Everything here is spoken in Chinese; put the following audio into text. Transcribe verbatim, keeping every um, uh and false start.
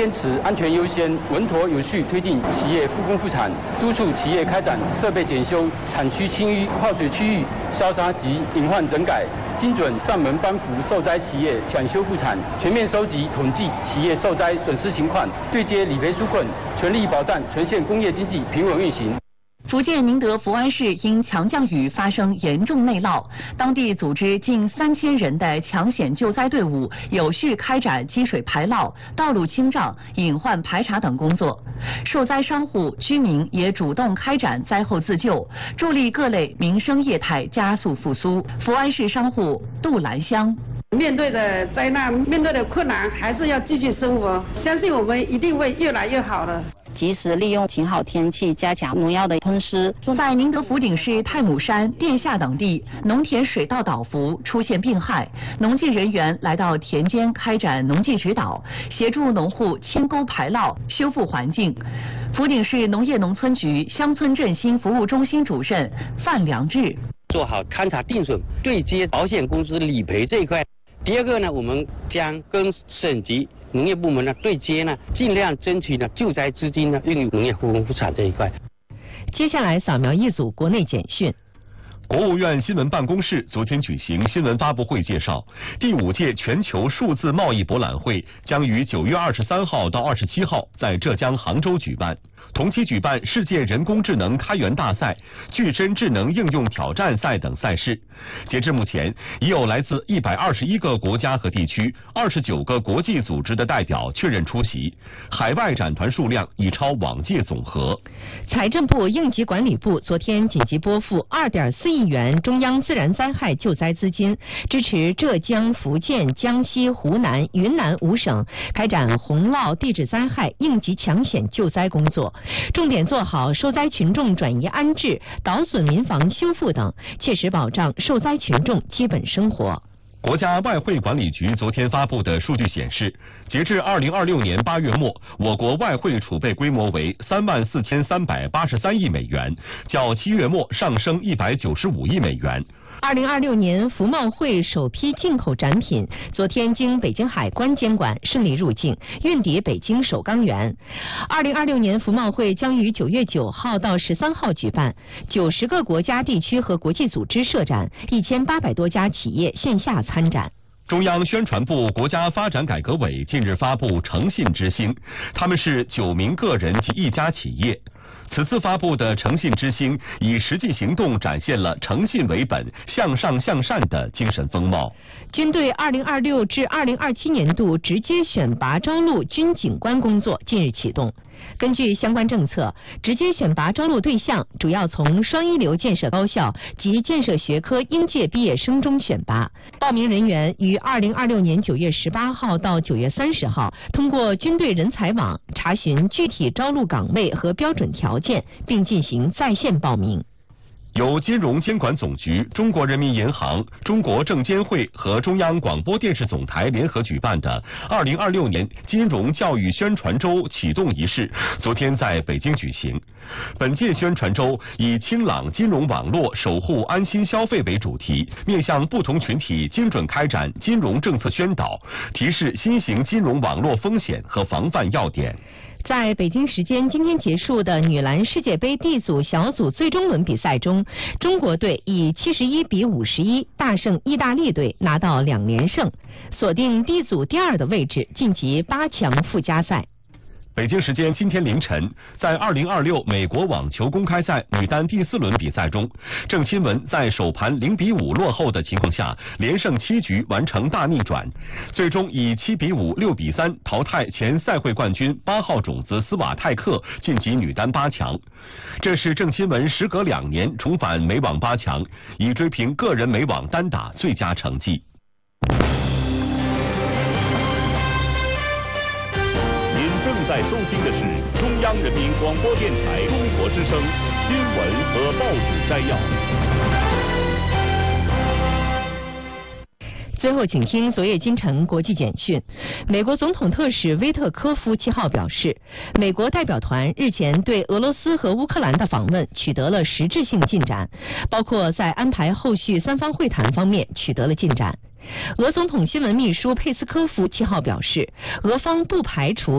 坚持安全优先，稳妥有序推进企业复工复产，督促企业开展设备检修、产区清淤、泡水区域消杀及隐患整改，精准上门颁服受灾企业抢修复产，全面收集统计企业受灾损失情况，对接理赔纾困，全力保障全县工业经济平稳运行。 福建宁德福安市因强降雨发生严重内涝，当地组织近三千人的抢险救灾队伍，有序开展积水排涝、道路清障、隐患排查等工作。受灾商户、居民也主动开展灾后自救，助力各类民生业态加速复苏。福安市商户杜兰香。 面对的灾难，面对的困难，还是要继续生活，相信我们一定会越来越好的。 及时利用晴好天气，加强农药的喷施。 在宁德福鼎市太姥山、殿下等地，农田水稻倒伏出现病害，农技人员来到田间开展农技指导，协助农户清沟排涝、修复环境。福鼎市农业农村局乡村振兴服务中心主任范良志做好勘察定损、对接保险公司理赔这一块。第二个呢，我们将跟省级农业部门呢对接呢，尽量争取呢救灾资金呢用于农业复工复产这一块。 接下来扫描一组国内简讯。 国务院新闻办公室昨天举行新闻发布会，介绍第五届全球数字贸易博览会将于九月二十三号到二十七号在浙江杭州举办。同期举办世界人工智能开源大赛、具身智能应用挑战赛等赛事。截至目前，已有来自一百二十一个国家和地区、二十九个国际组织的代表确认出席，海外展团数量已超往届总和。 财政部应急管理部昨天紧急拨付二点四亿元中央自然灾害救灾资金，支持浙江、福建、江西、湖南、云南五省开展洪涝地质灾害应急抢险救灾工作，重点做好受灾群众转移安置、倒损民房修复等，切实保障受灾群众基本生活。 国家外汇管理局昨天发布的数据显示，截至二零二六年八月末，我国外汇储备规模为三万四千三百八十三亿美元，较七月末上升一百九十五亿美元。 二零二六年服贸会首批进口展品昨天经北京海关监管顺利入境，运抵北京首钢园。二零二六年服贸会将于九月九号到十三号举办，九十个国家地区和国际组织设展，一千八百多家企业线下参展。 中央宣传部国家发展改革委近日发布诚信之星，他们是九名个人及一家企业。此次发布的诚信之星以实际行动展现了诚信为本、向上向善的精神风貌。 军队二零二六至二零二七年度直接选拔招录军警官工作近日启动。根据相关政策，直接选拔招录对象主要从双一流建设高校及建设学科应届毕业生中选拔。报名人员于二零二六年九月十八号到九月三十号通过军队人才网查询具体招录岗位和标准条件，并进行在线报名。 由金融监管总局、中国人民银行、中国证监会和中央广播电视总台联合举办的二零二六年金融教育宣传周启动仪式昨天在北京举行。本届宣传周以清朗金融网络守护安心消费为主题，面向不同群体精准开展金融政策宣导，提示新型金融网络风险和防范要点。 在北京时间今天结束的女篮世界杯 D 组小组最终轮比赛中，中国队以七十一比五十一大胜意大利队，拿到两连胜，锁定 D 组第二的位置，晋级八强附加赛。 北京时间今天凌晨，在二零二六美国网球公开赛女单第四轮比赛中，郑钦文在首盘零比五落后的情况下，连胜七局完成大逆转，最终以七比五、六比三淘汰前赛会冠军八号种子斯瓦泰克，晋级女单八强。这是郑钦文时隔两年重返美网八强，以追平个人美网单打最佳成绩。 正在收听的是中央人民广播电台中国之声新闻和报纸摘要。 最后，请听昨夜今晨国际简讯。美国总统特使威特科夫七号表示，美国代表团日前对俄罗斯和乌克兰的访问取得了实质性进展，包括在安排后续三方会谈方面取得了进展。俄总统新闻秘书佩斯科夫七号表示，俄方不排除